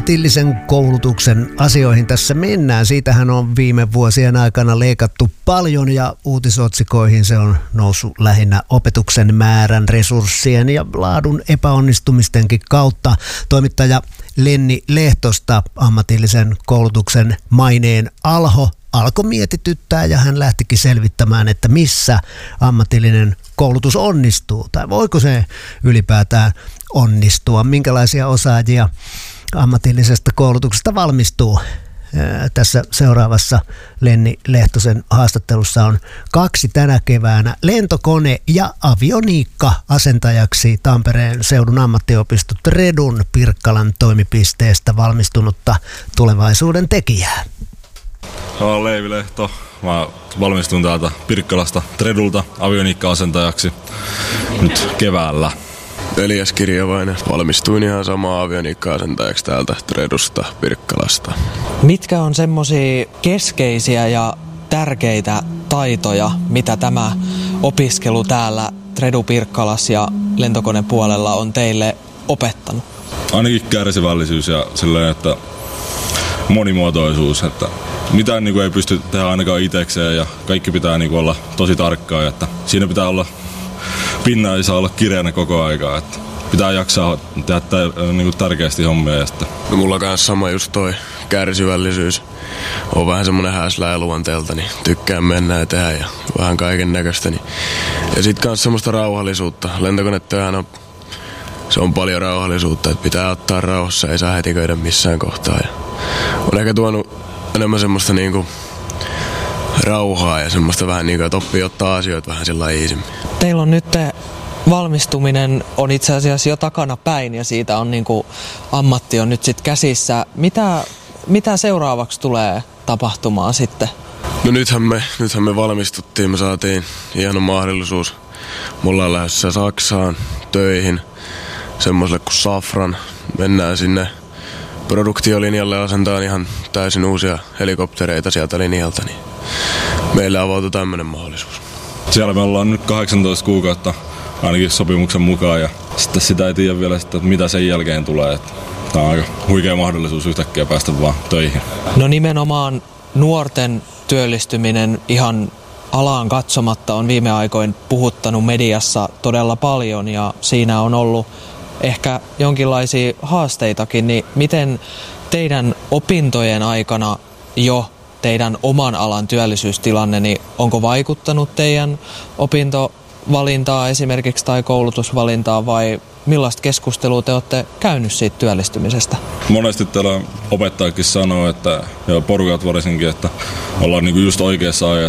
ammatillisen koulutuksen asioihin tässä mennään. Siitähän on viime vuosien aikana leikattu paljon ja uutisotsikoihin se on noussut lähinnä opetuksen määrän, resurssien ja laadun epäonnistumistenkin kautta. Toimittaja Lenni Lehtosta ammatillisen koulutuksen maineen alho alkoi mietityttää ja hän lähtikin selvittämään, että missä ammatillinen koulutus onnistuu tai voiko se ylipäätään onnistua, minkälaisia osaajia ammatillisesta koulutuksesta valmistuu. Tässä seuraavassa Lenni Lehtosen haastattelussa on 2 tänä keväänä lentokone- ja avioniikka-asentajaksi Tampereen seudun ammattiopisto Tredun Pirkkalan toimipisteestä valmistunutta tulevaisuuden tekijää. Mä oon Leivi Lehto. Mä valmistun täältä Pirkkalasta Tredulta avioniikka-asentajaksi nyt keväällä. Elias Kirjavainen. Valmistuin ihan samaa avioniikka-asentajaksi täältä Tredusta Pirkkalasta. Mitkä on semmosia keskeisiä ja tärkeitä taitoja, mitä tämä opiskelu täällä Tredu Pirkkalassa ja lentokonepuolella on teille opettanut? Ainakin kärsivällisyys ja silleen, että monimuotoisuus, että mitään ei pysty tehdä ainakaan itsekseen ja kaikki pitää olla tosi tarkkaa, että siinä pitää olla pinna ei saa olla kireänä koko aikaa, että pitää jaksaa tehdä tärkeästi hommia. No mulla on kanssa sama just toi kärsivällisyys. Oon vähän semmonen häslää luonteelta, niin tykkään mennä ja tehdä ja vähän kaiken näköistä. Niin. Ja sit kans semmoista rauhallisuutta. Lentokonetyöhän on, se on paljon rauhallisuutta, että pitää ottaa rauhassa, ei saa hätiköidä missään kohtaa. Ja on ehkä tuonut enemmän semmoista rauhaa ja semmoista vähän että oppii ottaa asioita vähän sillä iisimmin. Teillä on nyt valmistuminen on itse asiassa jo takana päin ja siitä on ammatti on nyt sitten käsissä. Mitä seuraavaksi tulee tapahtumaan sitten? No nythän me valmistuttiin, me saatiin hieno mahdollisuus. Me ollaan lähdössä Saksaan töihin semmoiselle kuin Safran. Mennään sinne produktiolinjalle asentaan ihan täysin uusia helikoptereita sieltä linjalta, niin meillä avautui tämmöinen mahdollisuus. Siellä me ollaan nyt 18 kuukautta ainakin sopimuksen mukaan ja sitten sitä ei tiedä vielä, että mitä sen jälkeen tulee. Tämä on aika huikea mahdollisuus yhtäkkiä päästä vaan töihin. No nimenomaan nuorten työllistyminen ihan alaan katsomatta on viime aikoina puhuttanut mediassa todella paljon ja siinä on ollut ehkä jonkinlaisia haasteitakin, niin miten teidän opintojen aikana jo teidän oman alan työllisyystilanne, niin onko vaikuttanut teidän opintovalintaa esimerkiksi tai koulutusvalintaa vai millaista keskustelua te olette käynyt siitä työllistymisestä? Monesti täällä opettajakin sanoo, että ja porukat varsinkin, että ollaan just oikeassa